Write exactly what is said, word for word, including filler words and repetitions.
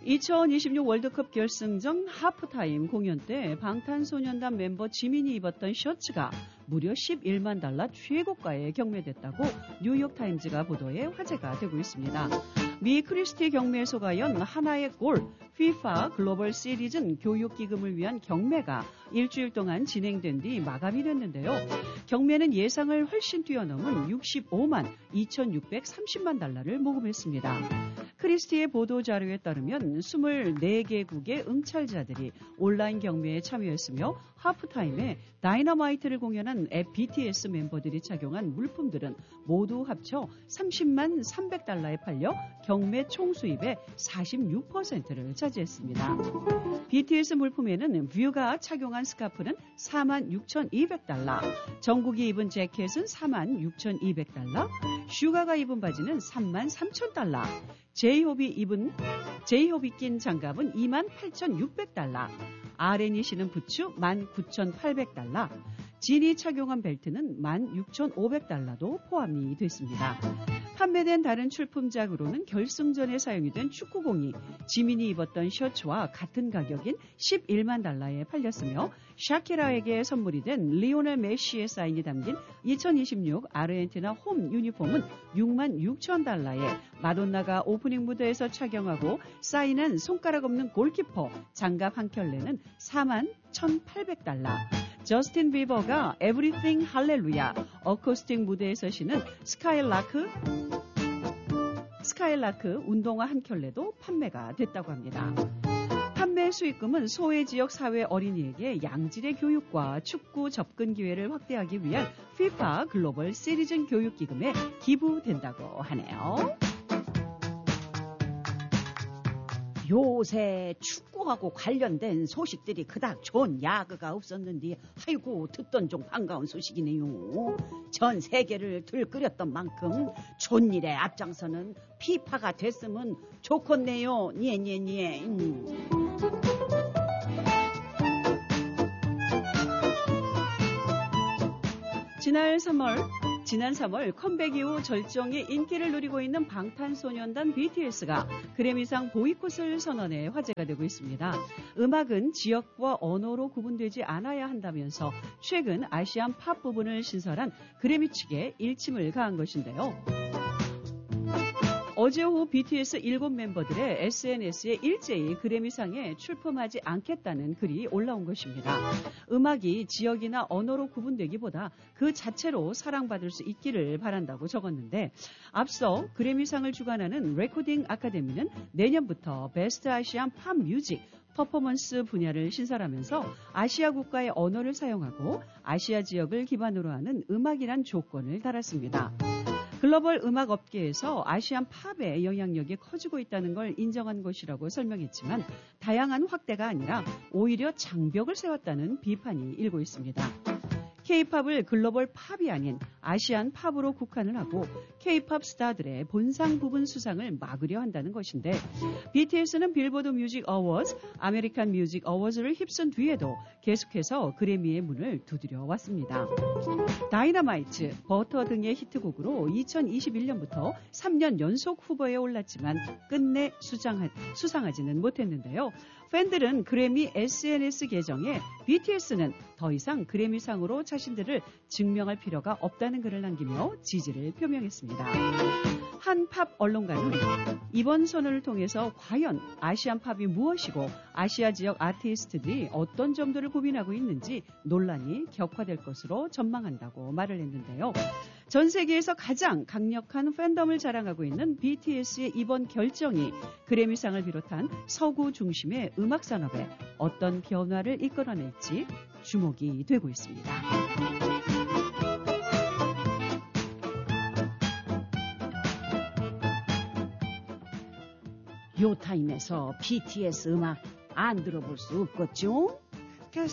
이천이십육 월드컵 결승전 하프타임 공연 때 방탄소년단 멤버 지민이 입었던 셔츠가 무려 십일만 달러 최고가에 경매됐다고 뉴욕타임즈가 보도해 화제가 되고 있습니다. 미 크리스티 경매소가연 하나의 골 피파 글로벌 시리즈 교육기금을 위한 경매가 일주일 동안 진행된 뒤 마감이 됐는데요. 경매는 예상을 훨씬 뛰어넘은 육십오만 이천육백삼십만 달러를 모금했습니다. 크리스티의 보도자료에 따르면 이십사 개국의 응찰자들이 온라인 경매에 참여했으며 하프타임에 다이너마이트를 공연한 비티에스 멤버들이 착용한 물품들은 모두 합쳐 삼십만 삼백 달러에 팔려 경매 총 수입의 사십육 퍼센트를 차지했습니다. 비티에스 물품에는 뷰가 착용한 스카프는 사만 육천이백 달러, 정국이 입은 재킷은 사만 육천이백 달러, 슈가가 입은 바지는 삼만 삼천 달러, 제이홉이 입은 제이홉이 낀 장갑은 이만 팔천육백 달러, 알앤이 신은 부츠 만 구천팔백 달러, 진이 착용한 벨트는 만 육천오백 달러도 포함이 됐습니다. 판매된 다른 출품작으로는 결승전에 사용이 된 축구공이 지민이 입었던 셔츠와 같은 가격인 십일만 달러에 팔렸으며 샤키라에게 선물이 된 리오넬 메시의 사인이 담긴 이천이십육 아르헨티나 홈 유니폼은 육만 육천 달러에 마돈나가 오프닝 무대에서 착용하고 사인한 손가락 없는 골키퍼 장갑 한 켤레는 사만 천팔백 달러, 저스틴 비버가 에브리띵 할렐루야 어쿠스틱 무대에서 신은 스카일라크 스카일라크 운동화 한 켤레도 판매가 됐다고 합니다. 판매 수익금은 소외 지역 사회 어린이에게 양질의 교육과 축구 접근 기회를 확대하기 위한 피파 글로벌 시리즈 교육기금에 기부된다고 하네요. 요새 축구하고 관련된 소식들이 그닥 좋은 야그가 없었는데 아이고 듣던 중 반가운 소식이네요. 전 세계를 들끓였던 만큼 좋은 일에 앞장서는 피파가 됐으면 좋겠네요. 니에니에니에. 음. 지난 삼월 지난 삼월 컴백 이후 절정의 인기를 누리고 있는 방탄소년단 비티에스가 그래미상 보이콧을 선언해 화제가 되고 있습니다. 음악은 지역과 언어로 구분되지 않아야 한다면서 최근 아시안 팝 부분을 신설한 그래미 측에 일침을 가한 것인데요. 어제 오후 비티에스 일곱 멤버들의 에스엔에스에 일제히 그래미상에 출품하지 않겠다는 글이 올라온 것입니다. 음악이 지역이나 언어로 구분되기보다 그 자체로 사랑받을 수 있기를 바란다고 적었는데 앞서 그래미상을 주관하는 레코딩 아카데미는 내년부터 베스트 아시안 팝 뮤직 퍼포먼스 분야를 신설하면서 아시아 국가의 언어를 사용하고 아시아 지역을 기반으로 하는 음악이란 조건을 달았습니다. 글로벌 음악 업계에서 아시안 팝의 영향력이 커지고 있다는 걸 인정한 것이라고 설명했지만 다양한 확대가 아니라 오히려 장벽을 세웠다는 비판이 일고 있습니다. K-팝을 글로벌 팝이 아닌 아시안 팝으로 국한을 하고 K-팝 스타들의 본상 부분 수상을 막으려 한다는 것인데 비티에스는 빌보드 뮤직 어워즈, 아메리칸 뮤직 어워즈를 휩쓴 뒤에도 계속해서 그래미의 문을 두드려 왔습니다. 다이너마이트, 버터 등의 히트곡으로 이천이십일 년부터 삼 년 연속 후보에 올랐지만 끝내 수상하, 수상하지는 못했는데요. 팬들은 그래미 에스엔에스 계정에 비티에스는 더 이상 그래미상으로 자신들을 증명할 필요가 없다는 글을 남기며 지지를 표명했습니다. 한 팝 언론가는 이번 선언을 통해서 과연 아시안 팝이 무엇이고 아시아 지역 아티스트들이 어떤 점들을 고민하고 있는지 논란이 격화될 것으로 전망한다고 말을 했는데요. 전 세계에서 가장 강력한 팬덤을 자랑하고 있는 비티에스의 이번 결정이 그래미상을 비롯한 서구 중심의 음악 산업에 어떤 변화를 이끌어낼지 주목이 되고 있습니다. 요 타임에서 비티에스 음악 안 들어볼 수 없겠죠?